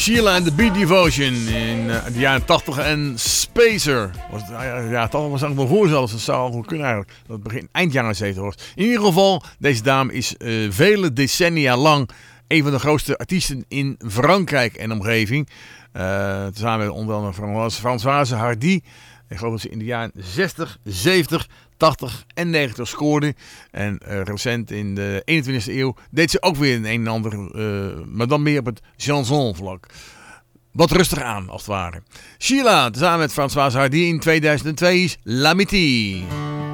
Sheila and the Beat Devotion in de jaren 80 en Spacer. Ja, 80 was eigenlijk nog voor zelfs. Dat zou goed kunnen eigenlijk. Dat begin eind jaren 70 was. In ieder geval, deze dame is vele decennia lang een van de grootste artiesten in Frankrijk en omgeving. Samen met onder andere Françoise Hardy. Ik geloof dat ze in de jaren 60, 70, 80 en 90 scoorde. En recent in de 21e eeuw deed ze ook weer een en ander, maar dan meer op het chansonvlak. Wat rustig aan, als het ware. Sheila, samen met Françoise Hardy in 2002 is L'Amitié.